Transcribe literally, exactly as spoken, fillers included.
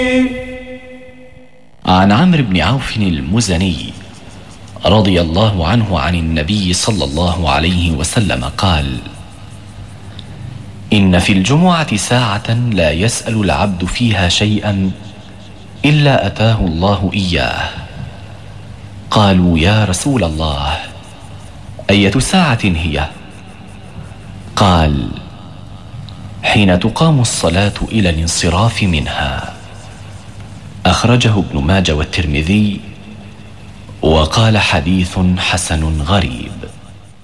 عن عمرو بن عوف المزني رضي الله عنه عن النبي صلى الله عليه وسلم قال: إن في الجمعة ساعة لا يسأل العبد فيها شيئا إلا أتاه الله إياه. قالوا: يا رسول الله، أية ساعة هي؟ قال: حين تقام الصلاة إلى الانصراف منها. أخرجه ابن ماجه والترمذي وقال: حديث حسن غريب.